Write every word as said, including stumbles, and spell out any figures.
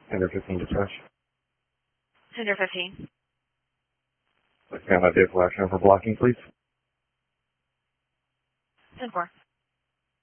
Tender fifteen dispatch. Tender fifteen. Let's have my vehicle action for blocking, please. ten four.